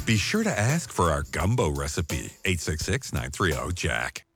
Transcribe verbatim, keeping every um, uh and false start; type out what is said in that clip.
Be sure to ask for our gumbo recipe, eight six six, nine three zero, Jack.